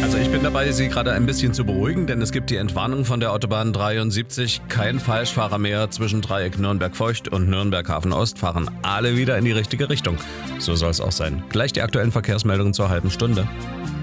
Also ich bin dabei, Sie gerade ein bisschen zu beruhigen, denn es gibt die Entwarnung von der Autobahn 73. Kein Falschfahrer mehr. Zwischen Dreieck Nürnberg-Feucht und Nürnberg-Hafen-Ost fahren alle wieder in die richtige Richtung. So soll es auch sein. Gleich die aktuellen Verkehrsmeldungen zur halben Stunde.